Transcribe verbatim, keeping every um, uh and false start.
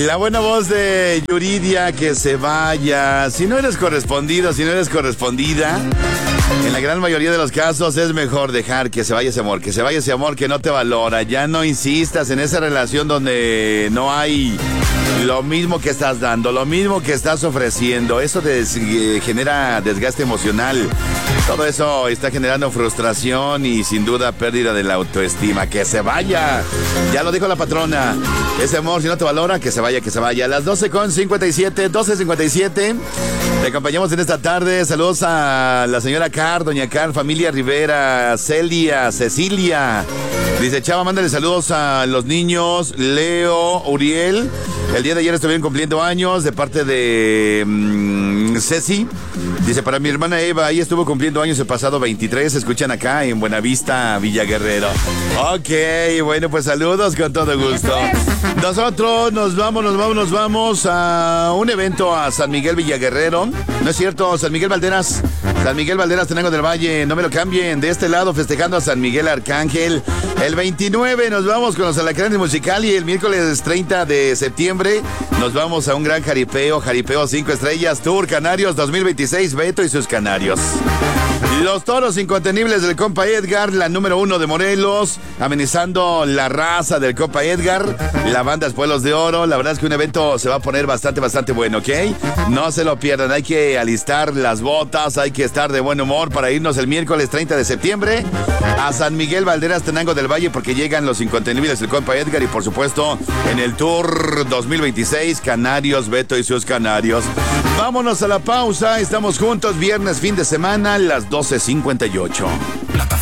La buena voz de Yuridia, que se vaya. Si no eres correspondido, si no eres correspondida, en la gran mayoría de los casos es mejor dejar que se vaya ese amor, que se vaya ese amor que no te valora. Ya no insistas en esa relación donde no hay lo mismo que estás dando, lo mismo que estás ofreciendo. Eso te des- eh, genera desgaste emocional. Todo eso está generando frustración y sin duda pérdida de la autoestima. Que se vaya. Ya lo dijo la patrona. Ese amor, si no te valora, que se vaya, que se vaya. A las doce con cincuenta y siete, doce cincuenta y siete. Te acompañamos en esta tarde. Saludos a la señora Car, doña Car, familia Rivera, Celia, Cecilia. Dice, Chava, mándale saludos a los niños Leo, Uriel. El día de ayer estuvieron cumpliendo años de parte de mmm, Ceci. Dice, para mi hermana Eva, ahí estuvo cumpliendo años el pasado veintitrés. Escuchan acá en Buenavista, Villa Guerrero. Ok, bueno, pues saludos con todo gusto. Nosotros nos vamos, nos vamos, nos vamos a un evento a San Miguel Villaguerrero. No es cierto, San Miguel Valderas. San Miguel Valderas, Tenango del Valle, no me lo cambien. De este lado festejando a San Miguel Arcángel. El veintinueve nos vamos con los Alacranes Musical y el miércoles treinta de septiembre nos vamos a un gran jaripeo, jaripeo cinco estrellas, Tour Canarios dos mil veintiséis, Beto y sus Canarios. Los Toros Incontenibles del compa Edgar, la número uno de Morelos, amenizando la raza del compa Edgar, la banda Espuelos de Oro. La verdad es que un evento se va a poner bastante, bastante bueno, ¿ok? No se lo pierdan, hay que alistar las botas, hay que estar de buen humor para irnos el miércoles treinta de septiembre a San Miguel Valderas, Tenango del Valle, porque llegan los Incontenibles del compa Edgar y por supuesto en el Tour dos mil veintiséis, Canarios, Beto y sus Canarios. Vámonos a la pausa, estamos juntos, viernes, fin de semana, las doce cincuenta y ocho.